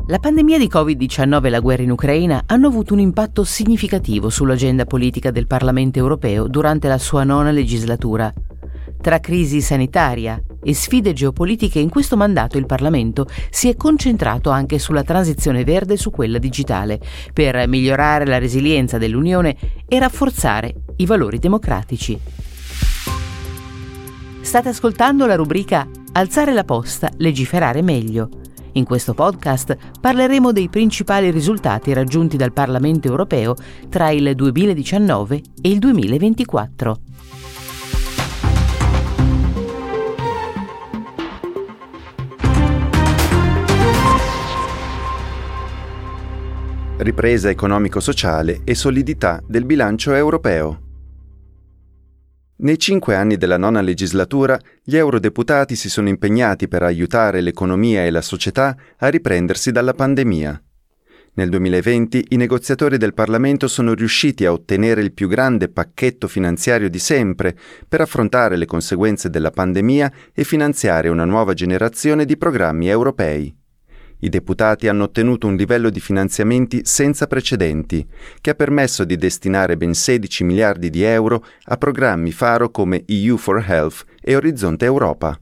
La pandemia di Covid-19 e la guerra in Ucraina hanno avuto un impatto significativo sull'agenda politica del Parlamento europeo durante la sua 9ª legislatura. Tra crisi sanitaria e sfide geopolitiche, in questo mandato il Parlamento si è concentrato anche sulla transizione verde e su quella digitale, per migliorare la resilienza dell'Unione e rafforzare i valori democratici. State ascoltando la rubrica Alzare la posta, legiferare meglio. In questo podcast parleremo dei principali risultati raggiunti dal Parlamento europeo tra il 2019 e il 2024. Ripresa economico-sociale e solidità del bilancio europeo. Nei 5 anni della 9ª legislatura, gli eurodeputati si sono impegnati per aiutare l'economia e la società a riprendersi dalla pandemia. Nel 2020 i negoziatori del Parlamento sono riusciti a ottenere il più grande pacchetto finanziario di sempre per affrontare le conseguenze della pandemia e finanziare una nuova generazione di programmi europei. I deputati hanno ottenuto un livello di finanziamenti senza precedenti, che ha permesso di destinare ben 16 miliardi di euro a programmi faro come EU for Health e Orizzonte Europa.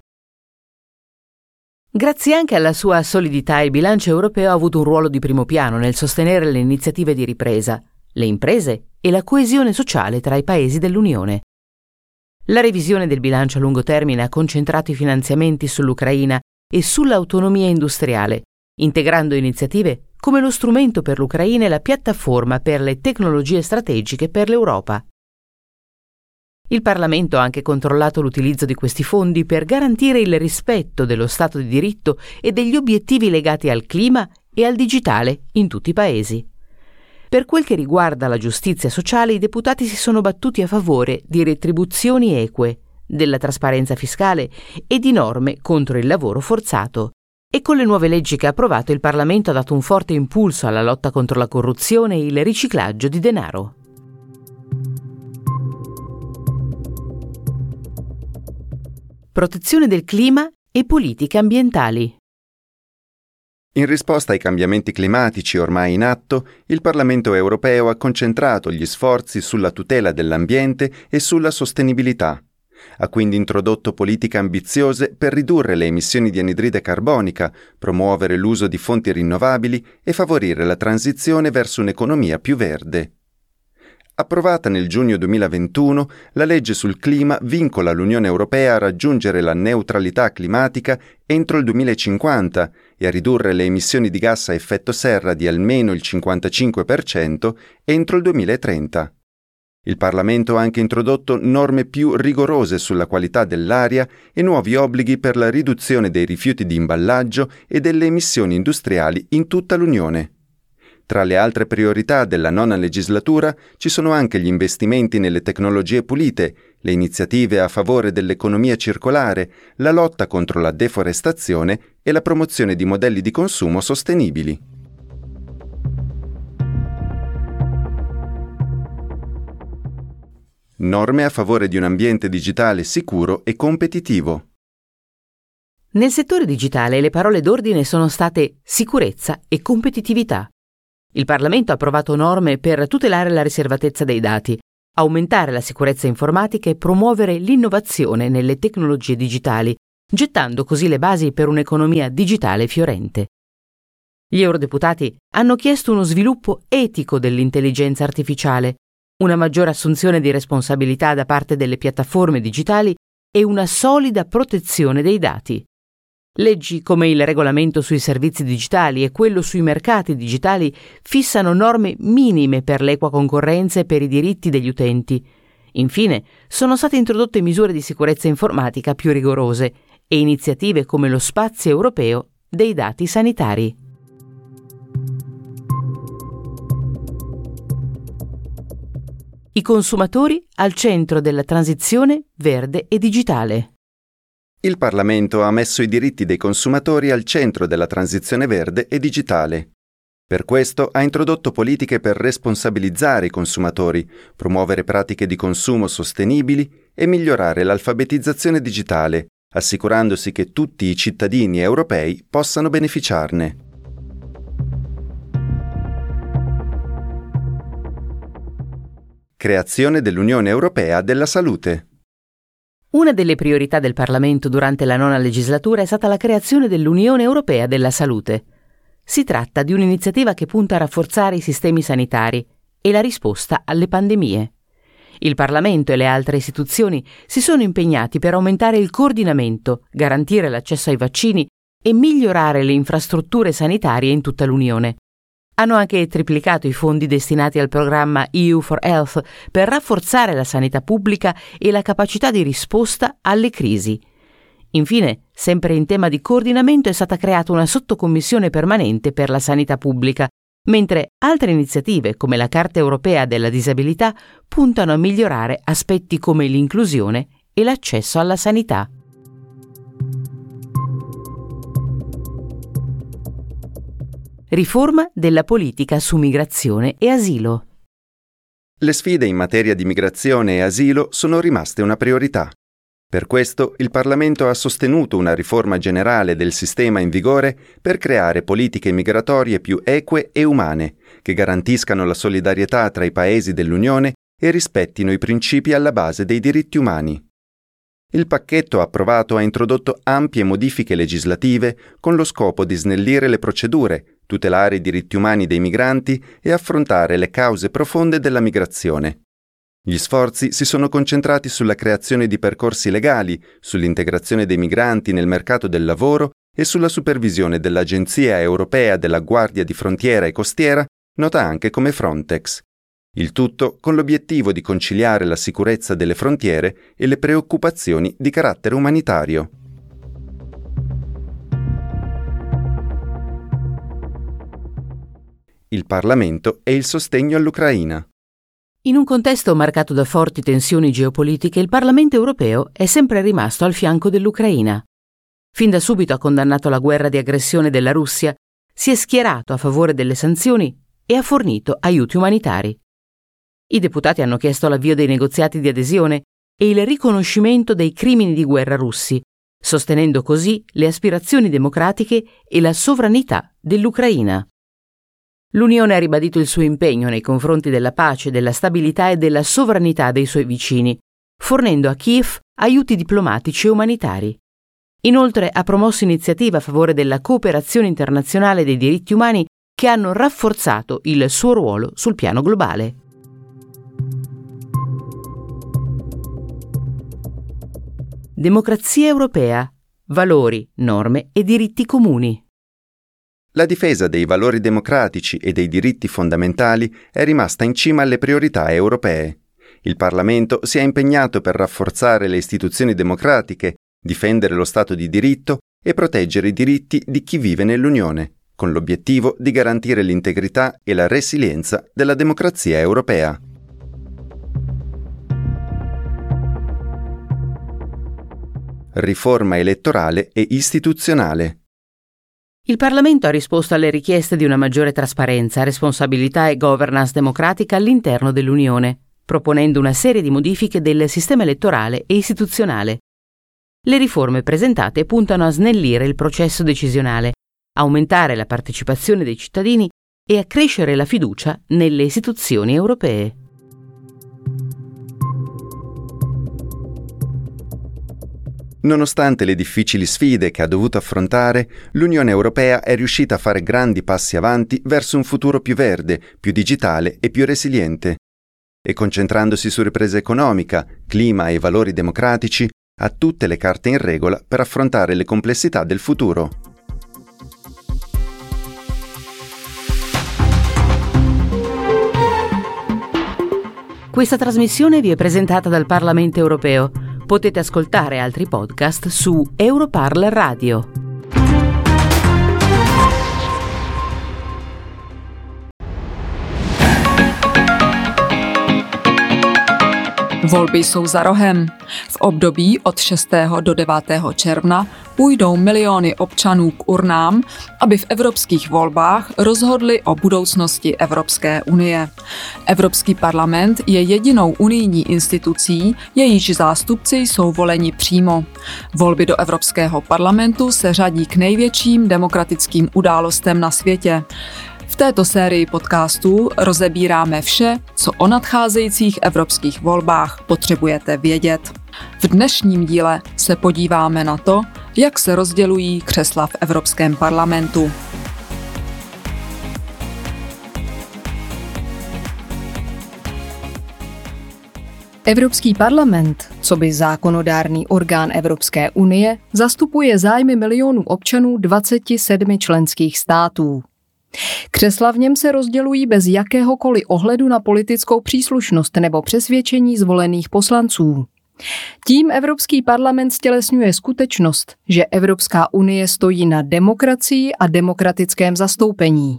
Grazie anche alla sua solidità, il bilancio europeo ha avuto un ruolo di primo piano nel sostenere le iniziative di ripresa, le imprese e la coesione sociale tra i paesi dell'Unione. La revisione del bilancio a lungo termine ha concentrato i finanziamenti sull'Ucraina e sull'autonomia industriale, integrando iniziative come lo strumento per l'Ucraina e la piattaforma per le tecnologie strategiche per l'Europa. Il Parlamento ha anche controllato l'utilizzo di questi fondi per garantire il rispetto dello Stato di diritto e degli obiettivi legati al clima e al digitale in tutti i paesi. Per quel che riguarda la giustizia sociale, i deputati si sono battuti a favore di retribuzioni eque, della trasparenza fiscale e di norme contro il lavoro forzato. E con le nuove leggi che ha approvato, il Parlamento ha dato un forte impulso alla lotta contro la corruzione e il riciclaggio di denaro. Protezione del clima e politiche ambientali. In risposta ai cambiamenti climatici ormai in atto, il Parlamento europeo ha concentrato gli sforzi sulla tutela dell'ambiente e sulla sostenibilità. Ha quindi introdotto politiche ambiziose per ridurre le emissioni di anidride carbonica, promuovere l'uso di fonti rinnovabili e favorire la transizione verso un'economia più verde. Approvata nel giugno 2021, la legge sul clima vincola l'Unione Europea a raggiungere la neutralità climatica entro il 2050 e a ridurre le emissioni di gas a effetto serra di almeno il 55% entro il 2030. Il Parlamento ha anche introdotto norme più rigorose sulla qualità dell'aria e nuovi obblighi per la riduzione dei rifiuti di imballaggio e delle emissioni industriali in tutta l'Unione. Tra le altre priorità della 9ª legislatura ci sono anche gli investimenti nelle tecnologie pulite, le iniziative a favore dell'economia circolare, la lotta contro la deforestazione e la promozione di modelli di consumo sostenibili. Norme a favore di un ambiente digitale sicuro e competitivo. Nel settore digitale le parole d'ordine sono state sicurezza e competitività. Il Parlamento ha approvato norme per tutelare la riservatezza dei dati, aumentare la sicurezza informatica e promuovere l'innovazione nelle tecnologie digitali, gettando così le basi per un'economia digitale fiorente. Gli eurodeputati hanno chiesto uno sviluppo etico dell'intelligenza artificiale, una maggiore assunzione di responsabilità da parte delle piattaforme digitali e una solida protezione dei dati. Leggi come il regolamento sui servizi digitali e quello sui mercati digitali fissano norme minime per l'equa concorrenza e per i diritti degli utenti. Infine, sono state introdotte misure di sicurezza informatica più rigorose e iniziative come lo spazio europeo dei dati sanitari. I consumatori al centro della transizione verde e digitale. Il Parlamento ha messo i diritti dei consumatori al centro della transizione verde e digitale. Per questo ha introdotto politiche per responsabilizzare i consumatori, promuovere pratiche di consumo sostenibili e migliorare l'alfabetizzazione digitale, assicurandosi che tutti i cittadini europei possano beneficiarne. Creazione dell'Unione Europea della Salute. Una delle priorità del Parlamento durante la nona legislatura è stata la creazione dell'Unione Europea della Salute. Si tratta di un'iniziativa che punta a rafforzare i sistemi sanitari e la risposta alle pandemie. Il Parlamento e le altre istituzioni si sono impegnati per aumentare il coordinamento, garantire l'accesso ai vaccini e migliorare le infrastrutture sanitarie in tutta l'Unione. Hanno anche triplicato i fondi destinati al programma EU for Health per rafforzare la sanità pubblica e la capacità di risposta alle crisi. Infine, sempre in tema di coordinamento, è stata creata una sottocommissione permanente per la sanità pubblica, mentre altre iniziative, come la Carta Europea della Disabilità, puntano a migliorare aspetti come l'inclusione e l'accesso alla sanità. Riforma della politica su migrazione e asilo. Le sfide in materia di migrazione e asilo sono rimaste una priorità. Per questo il Parlamento ha sostenuto una riforma generale del sistema in vigore per creare politiche migratorie più eque e umane, che garantiscano la solidarietà tra i Paesi dell'Unione e rispettino i principi alla base dei diritti umani. Il pacchetto approvato ha introdotto ampie modifiche legislative con lo scopo di snellire le procedure, tutelare i diritti umani dei migranti e affrontare le cause profonde della migrazione. Gli sforzi si sono concentrati sulla creazione di percorsi legali, sull'integrazione dei migranti nel mercato del lavoro e sulla supervisione dell'Agenzia Europea della Guardia di Frontiera e Costiera, nota anche come Frontex. Il tutto con l'obiettivo di conciliare la sicurezza delle frontiere e le preoccupazioni di carattere umanitario. Il Parlamento e il sostegno all'Ucraina. In un contesto marcato da forti tensioni geopolitiche, il Parlamento europeo è sempre rimasto al fianco dell'Ucraina. Fin da subito ha condannato la guerra di aggressione della Russia, si è schierato a favore delle sanzioni e ha fornito aiuti umanitari. I deputati hanno chiesto l'avvio dei negoziati di adesione e il riconoscimento dei crimini di guerra russi, sostenendo così le aspirazioni democratiche e la sovranità dell'Ucraina. L'Unione ha ribadito il suo impegno nei confronti della pace, della stabilità e della sovranità dei suoi vicini, fornendo a Kiev aiuti diplomatici e umanitari. Inoltre ha promosso iniziative a favore della cooperazione internazionale dei diritti umani che hanno rafforzato il suo ruolo sul piano globale. Democrazia europea, valori, norme e diritti comuni. La difesa dei valori democratici e dei diritti fondamentali è rimasta in cima alle priorità europee. Il Parlamento si è impegnato per rafforzare le istituzioni democratiche, difendere lo Stato di diritto e proteggere i diritti di chi vive nell'Unione, con l'obiettivo di garantire l'integrità e la resilienza della democrazia europea. Riforma elettorale e istituzionale. Il Parlamento ha risposto alle richieste di una maggiore trasparenza, responsabilità e governance democratica all'interno dell'Unione, proponendo una serie di modifiche del sistema elettorale e istituzionale. Le riforme presentate puntano a snellire il processo decisionale, aumentare la partecipazione dei cittadini e accrescere la fiducia nelle istituzioni europee. Nonostante le difficili sfide che ha dovuto affrontare, l'Unione Europea è riuscita a fare grandi passi avanti verso un futuro più verde, più digitale e più resiliente. E concentrandosi su ripresa economica, clima e valori democratici, ha tutte le carte in regola per affrontare le complessità del futuro. Questa trasmissione vi è presentata dal Parlamento europeo. Potete ascoltare altri podcast su Europarl Radio. Volby jsou za rohem. V období od 6. do 9. června půjdou miliony občanů k urnám, aby v evropských volbách rozhodli o budoucnosti Evropské unie. Evropský parlament je jedinou unijní institucí, jejíž zástupci jsou voleni přímo. Volby do Evropského parlamentu se řadí k největším demokratickým událostem na světě. V této sérii podcastů rozebíráme vše, co o nadcházejících evropských volbách potřebujete vědět. V dnešním díle se podíváme na to, jak se rozdělují křesla v Evropském parlamentu. Evropský parlament, coby zákonodárný orgán Evropské unie, zastupuje zájmy milionů občanů 27 členských států. Křesla v něm se rozdělují bez jakéhokoliv ohledu na politickou příslušnost nebo přesvědčení zvolených poslanců. Tím Evropský parlament stělesňuje skutečnost, že Evropská unie stojí na demokracii a demokratickém zastoupení.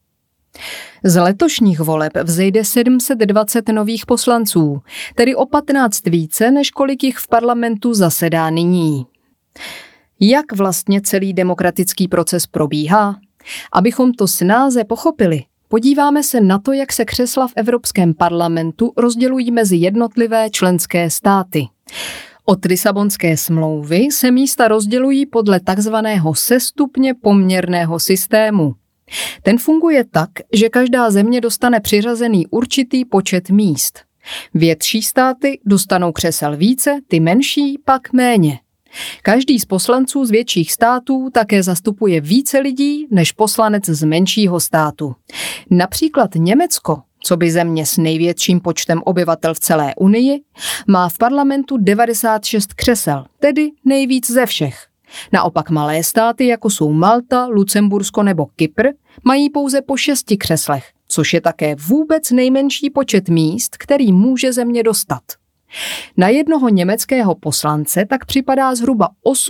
Z letošních voleb vzejde 720 nových poslanců, tedy o 15 více, než kolik jich v parlamentu zasedá nyní. Jak vlastně celý demokratický proces probíhá? Abychom to snáze pochopili, podíváme se na to, jak se křesla v Evropském parlamentu rozdělují mezi jednotlivé členské státy. Od Lisabonské smlouvy se místa rozdělují podle takzvaného sestupně poměrného systému. Ten funguje tak, že každá země dostane přiřazený určitý počet míst. Větší státy dostanou křesel více, ty menší pak méně. Každý z poslanců z větších států také zastupuje více lidí než poslanec z menšího státu. Například Německo, coby země s největším počtem obyvatel v celé Unii, má v parlamentu 96 křesel, tedy nejvíc ze všech. Naopak malé státy, jako jsou Malta, Lucembursko nebo Kypr, mají pouze po 6 křeslech, což je také vůbec nejmenší počet míst, který může země dostat. Na jednoho německého poslance tak připadá zhruba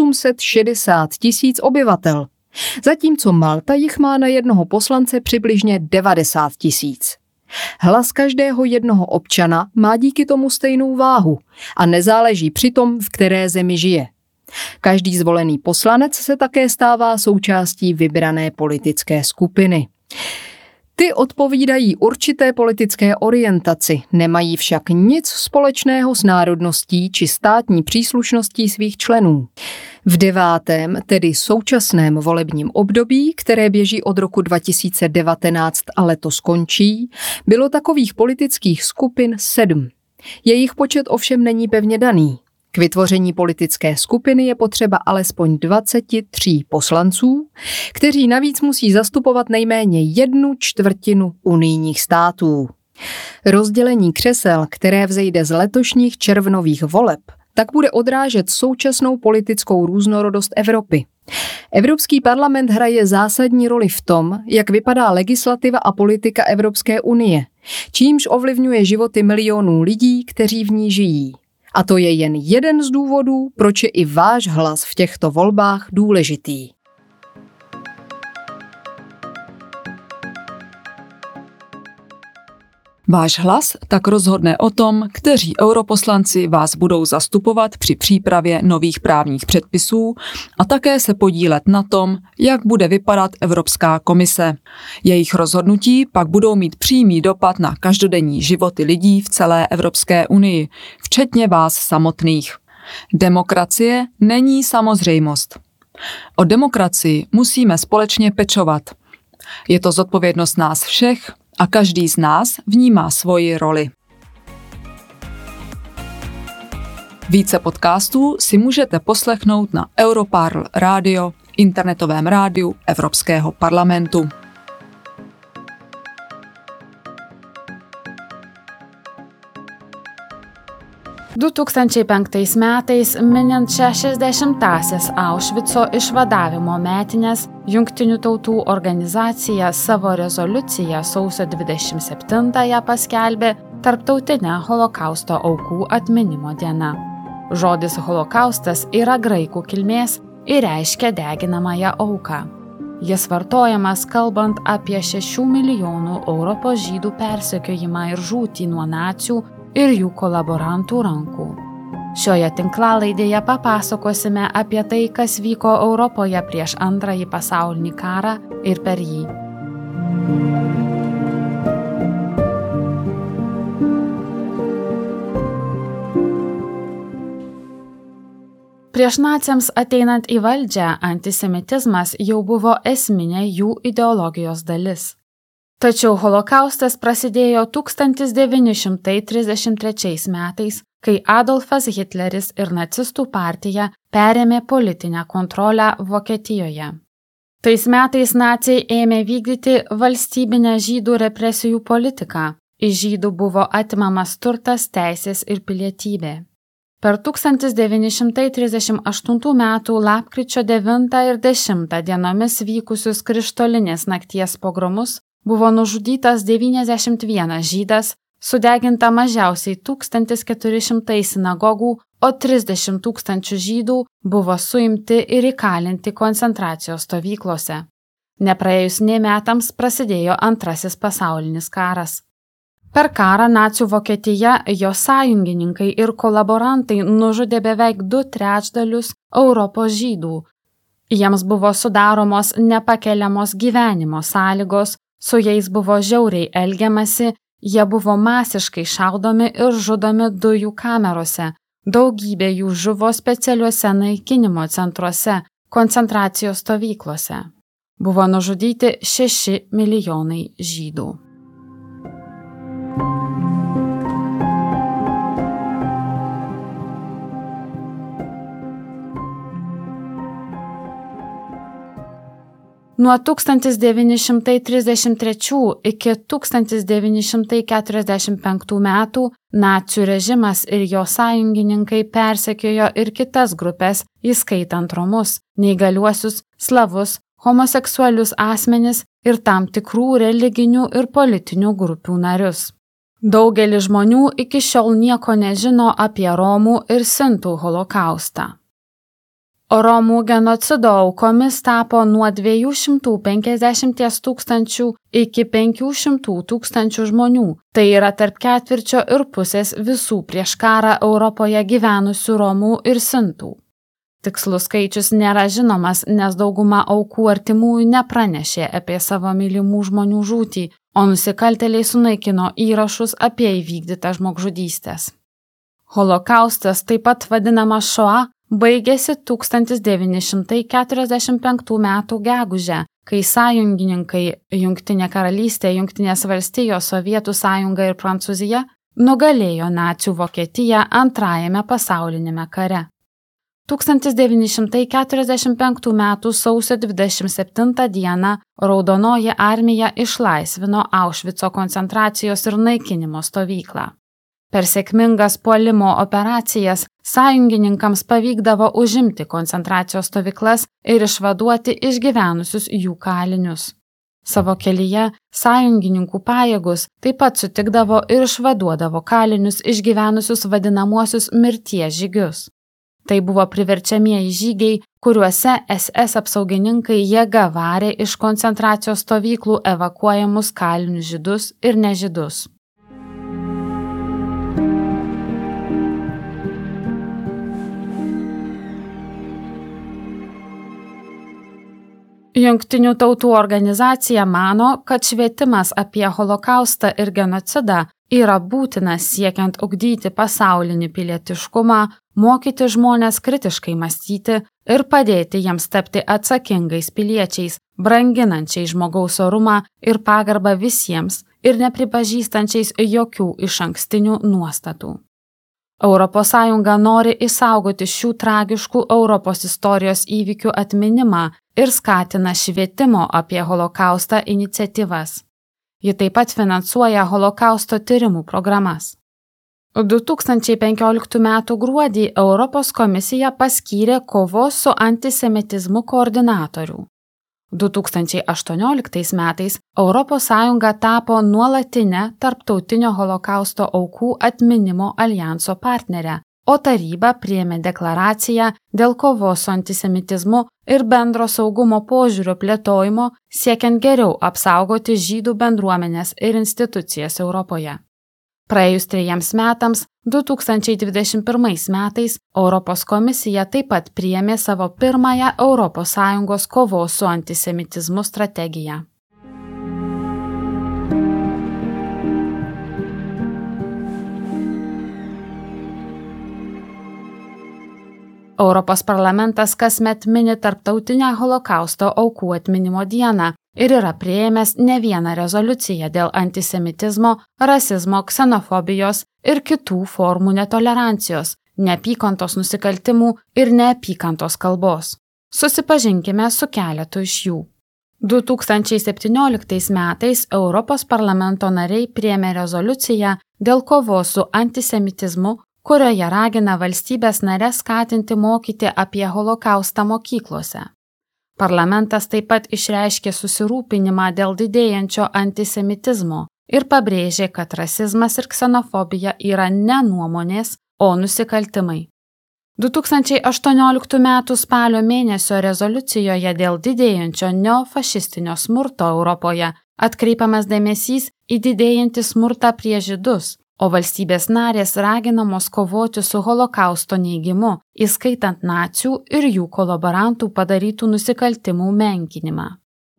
860 000 obyvatel, zatímco Malta jich má na jednoho poslance přibližně 90 000. Hlas každého jednoho občana má díky tomu stejnou váhu a nezáleží přitom, v které zemi žije. Každý zvolený poslanec se také stává součástí vybrané politické skupiny. Ty odpovídají určité politické orientaci, nemají však nic společného s národností či státní příslušností svých členů. V 9., tedy současném volebním období, které běží od roku 2019 a letos končí, bylo takových politických skupin 7. Jejich počet ovšem není pevně daný. K vytvoření politické skupiny je potřeba alespoň 23 poslanců, kteří navíc musí zastupovat nejméně 1/4 unijních států. Rozdělení křesel, které vzejde z letošních červnových voleb, tak bude odrážet současnou politickou různorodost Evropy. Evropský parlament hraje zásadní roli v tom, jak vypadá legislativa a politika Evropské unie, čímž ovlivňuje životy milionů lidí, kteří v ní žijí. A to je jen jeden z důvodů, proč je i váš hlas v těchto volbách důležitý. Váš hlas tak rozhodne o tom, kteří europoslanci vás budou zastupovat při přípravě nových právních předpisů a také se podílet na tom, jak bude vypadat Evropská komise. Jejich rozhodnutí pak budou mít přímý dopad na každodenní životy lidí v celé Evropské unii, včetně vás samotných. Demokracie není samozřejmost. O demokracii musíme společně pečovat. Je to zodpovědnost nás všech, a každý z nás vnímá svoji roli. Více podcastů si můžete poslechnout na Europarl Radio, internetovém rádiu Evropského parlamentu. Du 2005 metais, minint 60-asias Aušvico išvadavimo metines, Jungtinių tautų organizacija savo rezoliuciją sausio 27-ąją paskelbė Tarptautinę holokausto aukų atminimo diena. Žodis holokaustas yra graikų kilmės ir reiškia deginamąją auką. Jis vartojamas kalbant apie 6 milijonų Europos žydų persekiojimą ir žūtį nuo nacių ir jų kolaborantų rankų. Šioje tinklalaidėje papasakosime apie tai, kas vyko Europoje prieš Antrąjį pasaulinį karą ir per jį. Prieš naciams ateinant į valdžią, antisemitizmas jau buvo esminė jų ideologijos dalis. Tačiau holokaustas prasidėjo 1933 metais, kai Adolfas Hitleris ir nacistų partija perėmė politinę kontrolę Vokietijoje. Tais metais naciai ėmė vykdyti valstybinę žydų represijų politiką. Iš žydų buvo atimamas turtas, teisės ir pilietybė. Per 1938 metų lapkričio 9 ir 10 dienomis vykusius krištolinės nakties pogromus buvo nužudytas 91 žydas, sudeginta mažiausiai 1400 sinagogų, o 30 000 žydų buvo suimti ir įkalinti koncentracijos stovyklose. Nepraėjus nė metams prasidėjo Antrasis pasaulinis karas. Per karą nacių Vokietija, jo sąjungininkai ir kolaborantai nužudė beveik 2/3 Europos žydų. Jiems buvo sudaromos nepakeliamos gyvenimo sąlygos, su jais buvo žiauriai elgiamasi, jie buvo masiškai šaudomi ir žudomi dujų kamerose. Daugybė jų žuvo specialiuose naikinimo centruose, koncentracijos stovyklose. Buvo nužudyti 6 milijonai žydų. Nuo 1933 iki 1945 metų nacių režimas ir jo sąjungininkai persekiojo ir kitas grupės, įskaitant romus, neįgaliuosius, slavus, homoseksualius asmenis ir tam tikrų religinių ir politinių grupių narius. Daugelis žmonių iki šiol nieko nežino apie romų ir sintų holokaustą. Romų genocido aukomis tapo nuo 250 000 iki 500 000 žmonių, tai yra tarp 1/4 visų prieš karą Europoje gyvenusių romų ir sintų. Tikslus skaičius nėra žinomas, nes dauguma aukų artimųjų nepranešė apie savo mylimų žmonių žūtį, o nusikaltėliai sunaikino įrašus apie įvykdytą žmogžudystės. Holokaustas, taip pat vadinamas šoa, baigėsi 1945 metų gegužę, kai sąjungininkai Jungtinė karalystė, Jungtinės valstijos, Sovietų sąjunga ir Prancūzija nugalėjo nacių Vokietiją Antrajame pasaulinėme kare. 1945 metų sausio 27 dieną Raudonoji armija išlaisvino Aušvico koncentracijos ir naikinimo stovyklą. Per sėkmingas puolimo operacijas sąjungininkams pavykdavo užimti koncentracijos stovyklas ir išvaduoti išgyvenusius jų kalinius. Savo kelyje sąjungininkų pajėgos taip pat sutikdavo ir išvaduodavo kalinius išgyvenusius vadinamuosius mirties žygius. Tai buvo priverčiamieji žygiai, kuriuose SS apsaugininkai jėga varė iš koncentracijos stovyklų evakuojamus kalinius žydus ir nežydus. Jungtinių tautų organizacija mano, kad švietimas apie holokaustą ir genocidą yra būtinas siekiant ugdyti pasaulinį pilietiškumą, mokyti žmones kritiškai mąstyti ir padėti jiems tapti atsakingais piliečiais, branginančiais žmogaus orumą ir pagarbą visiems ir nepripažįstančiais jokių išankstinių nuostatų. ES nori išsaugoti šių tragiškų Europos istorijos įvykių atminimą ir skatina švietimo apie holokaustą iniciatyvas. Ji taip pat finansuoja holokausto tyrimų programas. 2015 m. gruodį Europos komisija paskyrė kovos su antisemitizmu koordinatorių. 2018 metais ES tapo nuolatinę tarptautinio holokausto aukų atminimo aljanso partnerę, o taryba priėmė deklaraciją dėl kovos su antisemitizmu ir bendro saugumo požiūrio plėtojimo, siekiant geriau apsaugoti žydų bendruomenės ir institucijas Europoje. Praėjus 3 metams, 2021 metais, Europos komisija taip pat priėmė savo pirmąją ES kovos su antisemitizmu strategiją. Europos parlamentas kasmet mini tarptautinę holokausto aukų atminimo dieną, ir yra priėmęs ne vieną rezoliuciją dėl antisemitizmo, rasizmo, ksenofobijos ir kitų formų netolerancijos, neapykantos nusikaltimų ir neapykantos kalbos. Susipažinkime su keletu iš jų. 2017 metais Europos parlamento nariai priėmė rezoliuciją dėl kovos su antisemitizmu, kurioje ragina valstybės narės skatinti mokyti apie holokaustą mokyklose. Parlamentas taip pat išreiškė susirūpinimą dėl didėjančio antisemitizmo ir pabrėžė, kad rasizmas ir ksenofobija yra ne nuomonės, o nusikaltimai. 2018 m. spalio mėnesio rezoliucijoje dėl didėjančio neofašistinio smurto Europoje atkreipiamas dėmesys į didėjantį smurtą prieš žydus, o valstybės narės raginamos kovoti su holokausto neigimu, įskaitant nacių ir jų kolaborantų padarytų nusikaltimų menkinimą.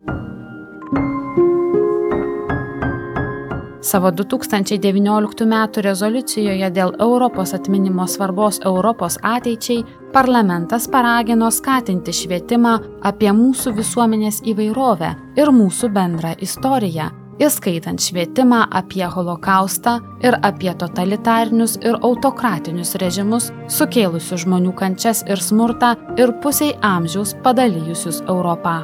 Savo 2019 m. rezoliucijoje dėl Europos atminimo svarbos Europos ateičiai parlamentas paragino skatinti švietimą apie mūsų visuomenės įvairovę ir mūsų bendrą istoriją, įskaitant švietimą apie holokaustą ir apie totalitarinius ir autokratinius režimus, sukėlusius žmonių kančias ir smurtą ir pusiai amžiaus padalijusius Europą.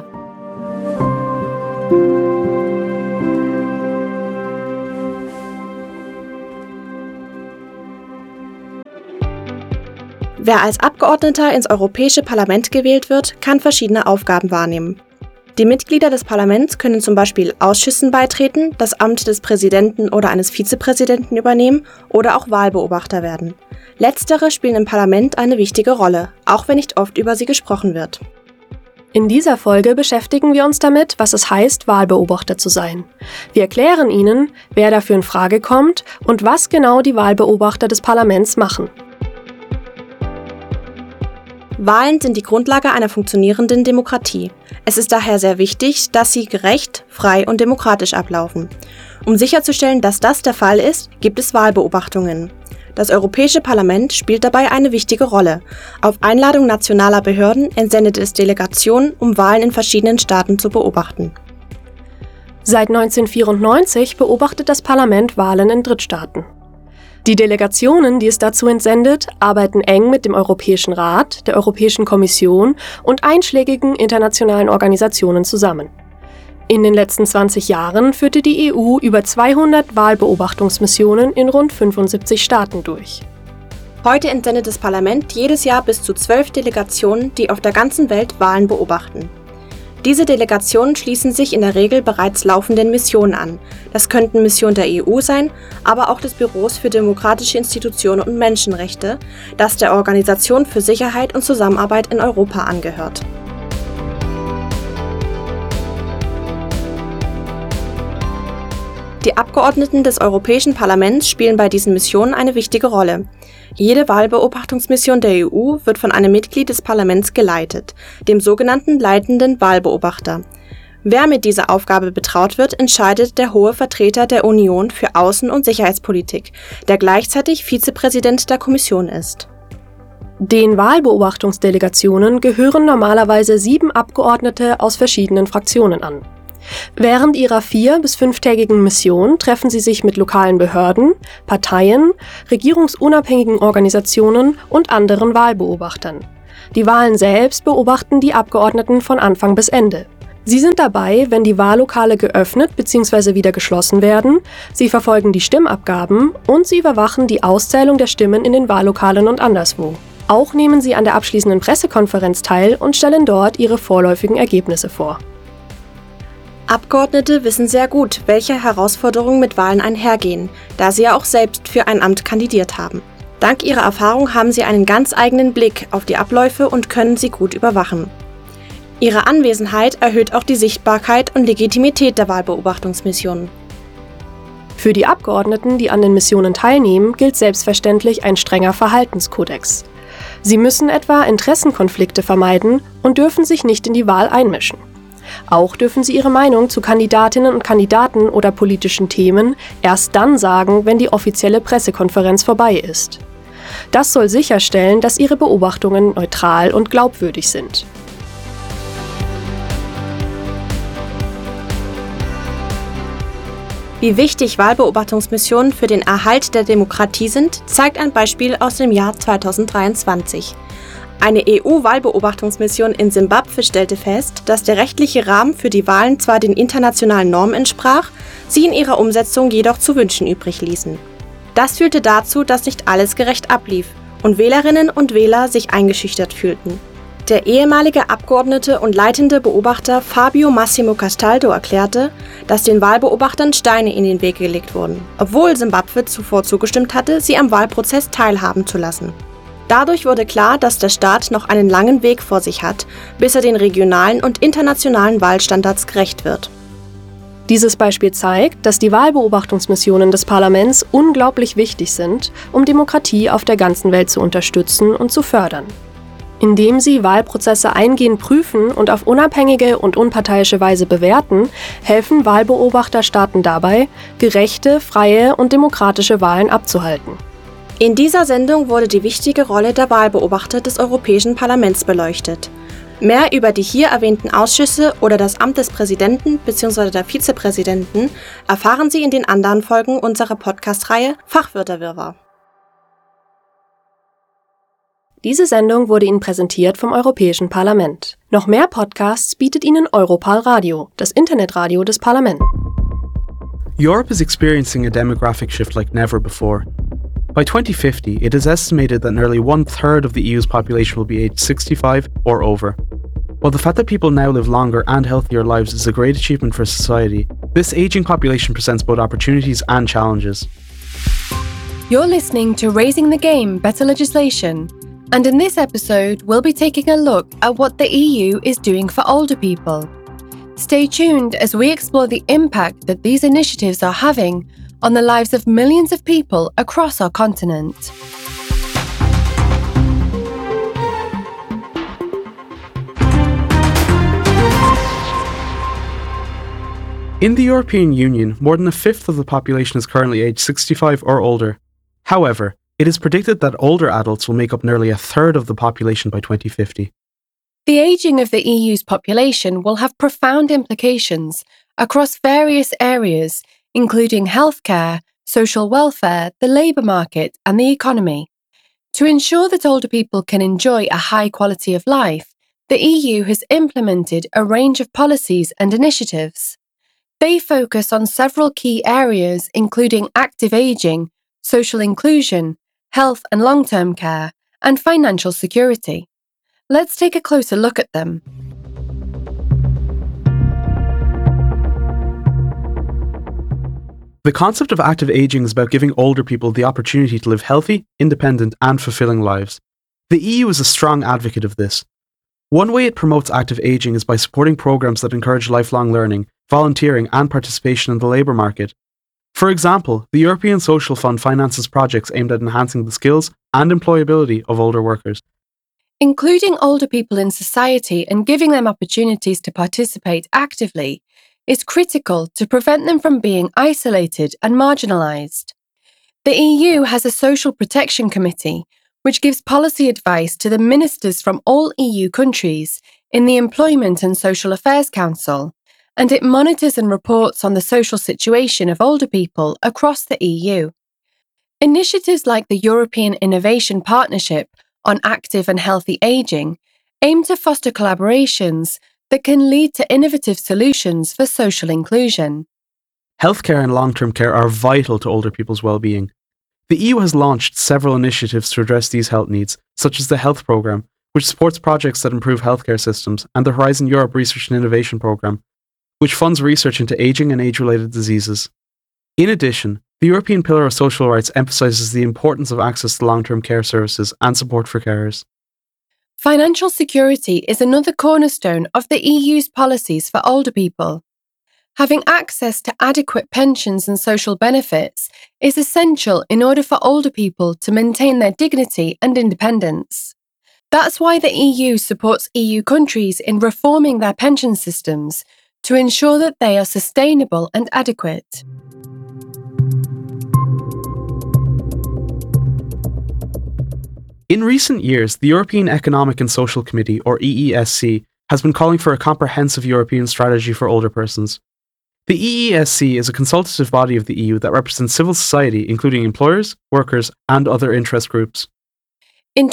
Wer als Abgeordneter ins Europäische Parlament gewählt wird, kann verschiedene Aufgaben wahrnehmen. Die Mitglieder des Parlaments können zum Beispiel Ausschüssen beitreten, das Amt des Präsidenten oder eines Vizepräsidenten übernehmen oder auch Wahlbeobachter werden. Letztere spielen im Parlament eine wichtige Rolle, auch wenn nicht oft über sie gesprochen wird. In dieser Folge beschäftigen wir uns damit, was es heißt, Wahlbeobachter zu sein. Wir erklären Ihnen, wer dafür in Frage kommt und was genau die Wahlbeobachter des Parlaments machen. Wahlen sind die Grundlage einer funktionierenden Demokratie. Es ist daher sehr wichtig, dass sie gerecht, frei und demokratisch ablaufen. Um sicherzustellen, dass das der Fall ist, gibt es Wahlbeobachtungen. Das Europäische Parlament spielt dabei eine wichtige Rolle. Auf Einladung nationaler Behörden entsendet es Delegationen, um Wahlen in verschiedenen Staaten zu beobachten. Seit 1994 beobachtet das Parlament Wahlen in Drittstaaten. Die Delegationen, die es dazu entsendet, arbeiten eng mit dem Europäischen Rat, der Europäischen Kommission und einschlägigen internationalen Organisationen zusammen. In den letzten 20 Jahren führte die EU über 200 Wahlbeobachtungsmissionen in rund 75 Staaten durch. Heute entsendet das Parlament jedes Jahr bis zu 12 Delegationen, die auf der ganzen Welt Wahlen beobachten. Diese Delegationen schließen sich in der Regel bereits laufenden Missionen an. Das könnten Missionen der EU sein, aber auch des Büros für demokratische Institutionen und Menschenrechte, das der Organisation für Sicherheit und Zusammenarbeit in Europa angehört. Die Abgeordneten des Europäischen Parlaments spielen bei diesen Missionen eine wichtige Rolle. Jede Wahlbeobachtungsmission der EU wird von einem Mitglied des Parlaments geleitet, dem sogenannten leitenden Wahlbeobachter. Wer mit dieser Aufgabe betraut wird, entscheidet der hohe Vertreter der Union für Außen- und Sicherheitspolitik, der gleichzeitig Vizepräsident der Kommission ist. Den Wahlbeobachtungsdelegationen gehören normalerweise 7 Abgeordnete aus verschiedenen Fraktionen an. Während ihrer 4- bis 5-tägigen Mission treffen sie sich mit lokalen Behörden, Parteien, regierungsunabhängigen Organisationen und anderen Wahlbeobachtern. Die Wahlen selbst beobachten die Abgeordneten von Anfang bis Ende. Sie sind dabei, wenn die Wahllokale geöffnet bzw. wieder geschlossen werden, sie verfolgen die Stimmabgaben und sie überwachen die Auszählung der Stimmen in den Wahllokalen und anderswo. Auch nehmen sie an der abschließenden Pressekonferenz teil und stellen dort ihre vorläufigen Ergebnisse vor. Abgeordnete wissen sehr gut, welche Herausforderungen mit Wahlen einhergehen, da sie ja auch selbst für ein Amt kandidiert haben. Dank ihrer Erfahrung haben sie einen ganz eigenen Blick auf die Abläufe und können sie gut überwachen. Ihre Anwesenheit erhöht auch die Sichtbarkeit und Legitimität der Wahlbeobachtungsmissionen. Für die Abgeordneten, die an den Missionen teilnehmen, gilt selbstverständlich ein strenger Verhaltenskodex. Sie müssen etwa Interessenkonflikte vermeiden und dürfen sich nicht in die Wahl einmischen. Auch dürfen sie ihre Meinung zu Kandidatinnen und Kandidaten oder politischen Themen erst dann sagen, wenn die offizielle Pressekonferenz vorbei ist. Das soll sicherstellen, dass ihre Beobachtungen neutral und glaubwürdig sind. Wie wichtig Wahlbeobachtungsmissionen für den Erhalt der Demokratie sind, zeigt ein Beispiel aus dem Jahr 2023. Eine EU-Wahlbeobachtungsmission in Simbabwe stellte fest, dass der rechtliche Rahmen für die Wahlen zwar den internationalen Normen entsprach, sie in ihrer Umsetzung jedoch zu wünschen übrig ließen. Das führte dazu, dass nicht alles gerecht ablief und Wählerinnen und Wähler sich eingeschüchtert fühlten. Der ehemalige Abgeordnete und leitende Beobachter Fabio Massimo Castaldo erklärte, dass den Wahlbeobachtern Steine in den Weg gelegt wurden, obwohl Simbabwe zuvor zugestimmt hatte, sie am Wahlprozess teilhaben zu lassen. Dadurch wurde klar, dass der Staat noch einen langen Weg vor sich hat, bis er den regionalen und internationalen Wahlstandards gerecht wird. Dieses Beispiel zeigt, dass die Wahlbeobachtungsmissionen des Parlaments unglaublich wichtig sind, um Demokratie auf der ganzen Welt zu unterstützen und zu fördern. Indem sie Wahlprozesse eingehend prüfen und auf unabhängige und unparteiische Weise bewerten, helfen Wahlbeobachter Staaten dabei, gerechte, freie und demokratische Wahlen abzuhalten. In dieser Sendung wurde die wichtige Rolle der Wahlbeobachter des Europäischen Parlaments beleuchtet. Mehr über die hier erwähnten Ausschüsse oder das Amt des Präsidenten bzw. der Vizepräsidenten erfahren Sie in den anderen Folgen unserer Podcast-Reihe Fachwörterwirrwarr. Diese Sendung wurde Ihnen präsentiert vom Europäischen Parlament. Noch mehr Podcasts bietet Ihnen Europal Radio, das Internetradio des Parlaments. Europe is experiencing a demographic shift like never before. By 2050, it is estimated that nearly 1/3 of the EU's population will be aged 65 or over. While the fact that people now live longer and healthier lives is a great achievement for society, this aging population presents both opportunities and challenges. You're listening to Raising the Game, Better Legislation, and in this episode, we'll be taking a look at what the EU is doing for older people. Stay tuned as we explore the impact that these initiatives are having on the lives of millions of people across our continent. In the European Union, more than a fifth of the population is currently aged 65 or older. However, it is predicted that older adults will make up nearly a third of the population by 2050. The ageing of the EU's population will have profound implications across various areas, including healthcare, social welfare, the labour market, and the economy. To ensure that older people can enjoy a high quality of life, the EU has implemented a range of policies and initiatives. They focus on several key areas, including active ageing, social inclusion, health and long-term care, and financial security. Let's take a closer look at them. The concept of active aging is about giving older people the opportunity to live healthy, independent, and fulfilling lives. The EU is a strong advocate of this. One way it promotes active aging is by supporting programs that encourage lifelong learning, volunteering, and participation in the labour market. For example, the European Social Fund finances projects aimed at enhancing the skills and employability of older workers. Including older people in society and giving them opportunities to participate actively is critical to prevent them from being isolated and marginalised. The EU has a Social Protection Committee, which gives policy advice to the ministers from all EU countries in the Employment and Social Affairs Council, and it monitors and reports on the social situation of older people across the EU. Initiatives like the European Innovation Partnership on Active and Healthy Ageing aim to foster collaborations that can lead to innovative solutions for social inclusion. Healthcare and long-term care are vital to older people's well-being. The EU has launched several initiatives to address these health needs, such as the Health Programme, which supports projects that improve healthcare systems, and the Horizon Europe Research and Innovation Programme, which funds research into ageing and age-related diseases. In addition, the European Pillar of Social Rights emphasises the importance of access to long-term care services and support for carers. Financial security is another cornerstone of the EU's policies for older people. Having access to adequate pensions and social benefits is essential in order for older people to maintain their dignity and independence. That's why the EU supports EU countries in reforming their pension systems to ensure that they are sustainable and adequate. In recent years, the European Economic and Social Committee, or EESC, has been calling for a comprehensive European strategy for older persons. The EESC is a consultative body of the EU that represents civil society, including employers, workers, and other interest groups. In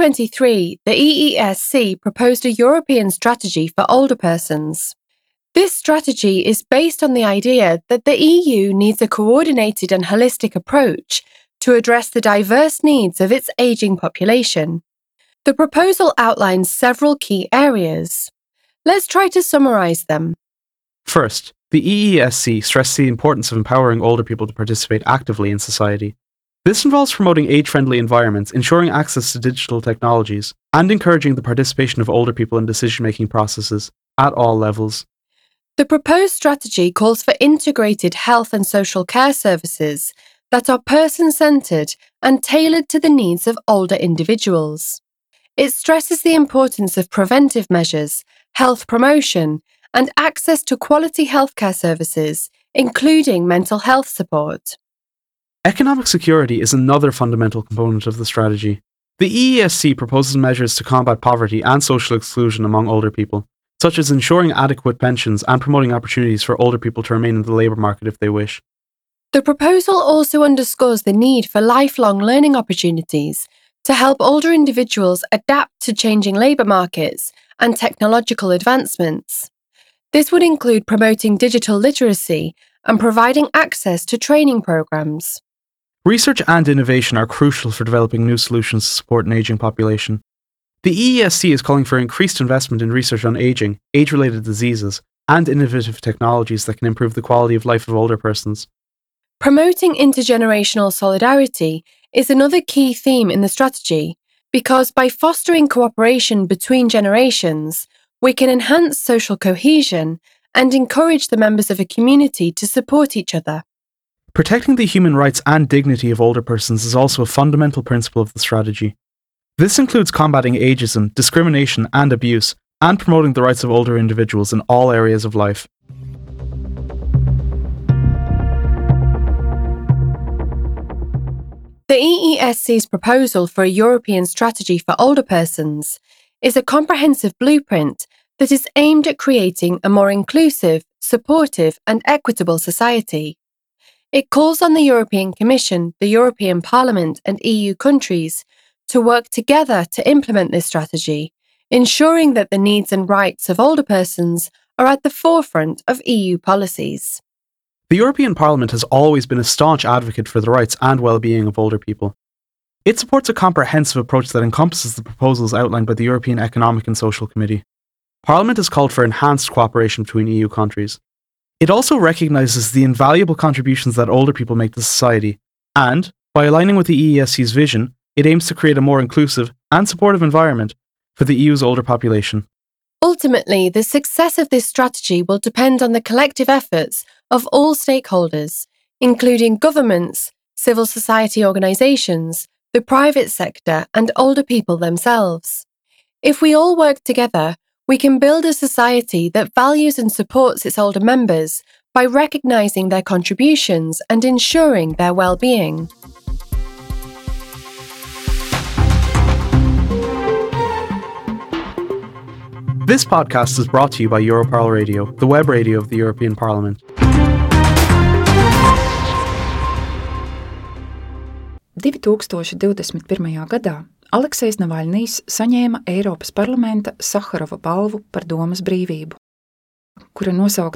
2023, the EESC proposed a European strategy for older persons. This strategy is based on the idea that the EU needs a coordinated and holistic approach to address the diverse needs of its aging population. The proposal outlines several key areas. Let's try to summarize them. First, the EESC stresses the importance of empowering older people to participate actively in society. This involves promoting age-friendly environments, ensuring access to digital technologies, and encouraging the participation of older people in decision-making processes at all levels. The proposed strategy calls for integrated health and social care services that are person-centered and tailored to the needs of older individuals. It stresses the importance of preventive measures, health promotion, and access to quality healthcare services, including mental health support. Economic security is another fundamental component of the strategy. The EESC proposes measures to combat poverty and social exclusion among older people, such as ensuring adequate pensions and promoting opportunities for older people to remain in the labour market if they wish. The proposal also underscores the need for lifelong learning opportunities to help older individuals adapt to changing labour markets and technological advancements. This would include promoting digital literacy and providing access to training programs. Research and innovation are crucial for developing new solutions to support an ageing population. The EESC is calling for increased investment in research on ageing, age-related diseases, and innovative technologies that can improve the quality of life of older persons. Promoting intergenerational solidarity is another key theme in the strategy, because by fostering cooperation between generations, we can enhance social cohesion and encourage the members of a community to support each other. Protecting the human rights and dignity of older persons is also a fundamental principle of the strategy. This includes combating ageism, discrimination, and abuse, and promoting the rights of older individuals in all areas of life. The EESC's proposal for a European strategy for older persons is a comprehensive blueprint that is aimed at creating a more inclusive, supportive, and equitable society. It calls on the European Commission, the European Parliament, and EU countries to work together to implement this strategy, ensuring that the needs and rights of older persons are at the forefront of EU policies. The European Parliament has always been a staunch advocate for the rights and well-being of older people. It supports a comprehensive approach that encompasses the proposals outlined by the European Economic and Social Committee. Parliament has called for enhanced cooperation between EU countries. It also recognises the invaluable contributions that older people make to society, and, by aligning with the EESC's vision, it aims to create a more inclusive and supportive environment for the EU's older population. Ultimately, the success of this strategy will depend on the collective efforts of all stakeholders, including governments, civil society organisations, the private sector, and older people themselves. If we all work together, we can build a society that values and supports its older members by recognising their contributions and ensuring their well-being. This podcast is brought to you by Europarl Radio, the web radio of the European Parliament. 2021. gadā Aleksejs Navaļnijs saņēma Eiropas parlamenta Saharova balvu par domas brīvību, kura nosaukta